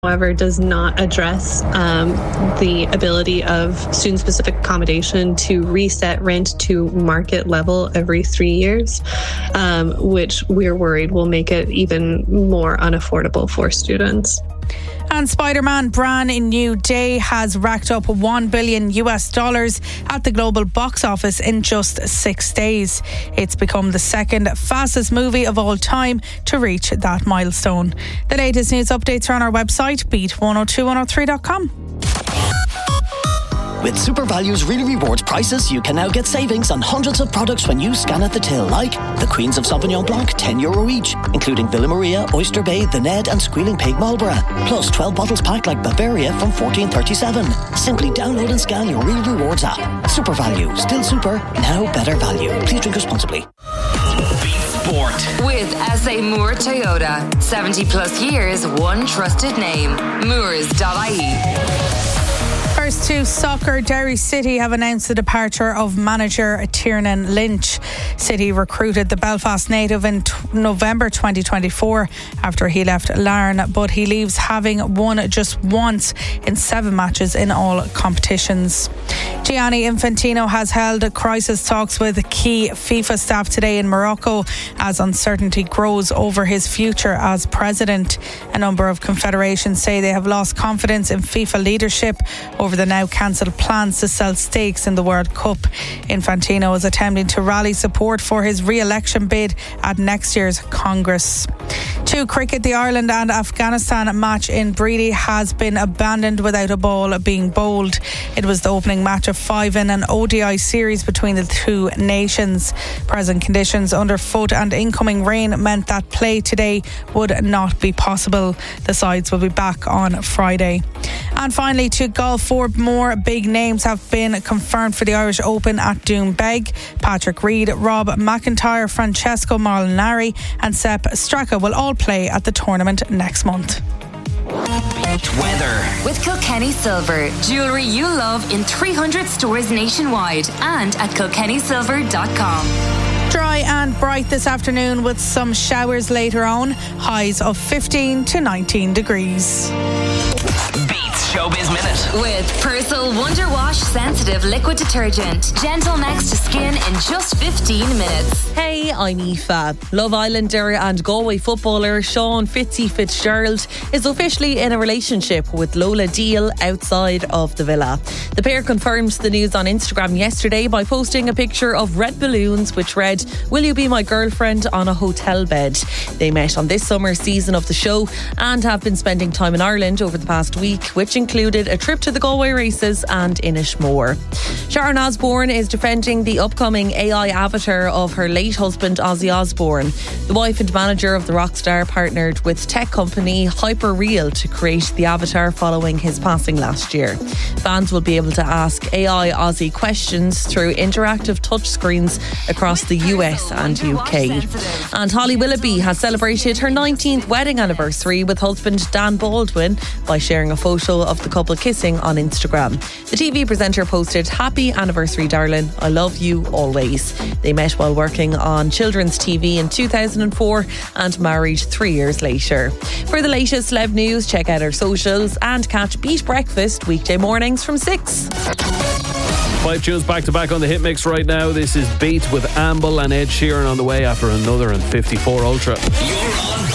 however, does not address the ability of student-specific accommodation to reset rent to market level every 3 years, which we're worried will make it even more unaffordable for students. And Spider-Man Brand New Day has racked up $1 billion at the global box office in just 6 days. It's become the second fastest movie of all time to reach that milestone. The latest news updates are on our website, beat102103.com. With SuperValue's Really Rewards prices, you can now get savings on hundreds of products when you scan at the till, like the Queens of Sauvignon Blanc, €10 each, including Villa Maria, Oyster Bay, The Ned and Squealing Pig Marlborough. Plus 12 bottles packed like Bavaria from $14.37. Simply download and scan your Really Rewards app. SuperValue, still super, now better value. Please drink responsibly. Beat Sport with SA Moore Toyota. 70 plus years, one trusted name. Moores.ie. First to soccer, Derry City have announced the departure of manager Tiernan Lynch. City recruited the Belfast native in November 2024 after he left Larne, but he leaves having won just once in 7 matches in all competitions. Gianni Infantino has held crisis talks with key FIFA staff today in Morocco as uncertainty grows over his future as president. A number of confederations say they have lost confidence in FIFA leadership over the now cancelled plans to sell stakes in the World Cup. Infantino is attempting to rally support for his re-election bid at next year's Congress. To cricket, the Ireland and Afghanistan match in Breedy has been abandoned without a ball being bowled. It was the opening match of 5 in an ODI series between the two nations. Present conditions underfoot and incoming rain meant that play today would not be possible. The sides will be back on Friday. And finally, to golf, 4 more big names have been confirmed for the Irish Open at Doonbeg. Patrick Reed, Rob McIntyre, Francesco Molinari and Sepp Straka will all play at the tournament next month. Weather with Kilkenny Silver, jewellery you love in 300 stores nationwide and at kilkennysilver.com. Dry and bright this afternoon with some showers later on. Highs of 15 to 19 degrees. Beats Showbiz Minute with Persil Wonder Wash Sensitive Liquid Detergent. Gentle next to skin in just 15 minutes. Hey, I'm Aoife. Love Islander and Galway footballer Sean Fitzy Fitzgerald is officially in a relationship with Lola Deal outside of the villa. The pair confirmed the news on Instagram yesterday by posting a picture of red balloons which read, "Will you be my girlfriend?" on a hotel bed. They met on this summer season of the show and have been spending time in Ireland over the past week, which included a trip to the Galway races and Inishmore. Sharon Osbourne is defending the upcoming AI avatar of her late husband Ozzy Osbourne. The wife and manager of the rock star partnered with tech company Hyperreal to create the avatar following his passing last year. Fans will be able to ask AI Ozzy questions through interactive touchscreens across the US and UK. And Holly Willoughby has celebrated her 19th wedding anniversary with husband Dan Baldwin by sharing a photo of the couple kissing on Instagram. The TV presenter posted, "Happy anniversary, darling. I love you always." They met while working on children's TV in 2004 and married 3 years later. For the latest celeb news, check out our socials and catch Beat Breakfast weekday mornings from 6. 5 tunes back to back on the hit mix right now. This is Beat with Amble and Ed Sheeran on the way after another and 54 Ultra. You're on